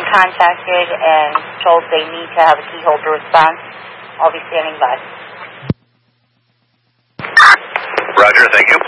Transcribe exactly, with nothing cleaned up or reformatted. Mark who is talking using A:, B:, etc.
A: contacted and told they need to have a key holder response. I'll be standing by.
B: Roger, thank you.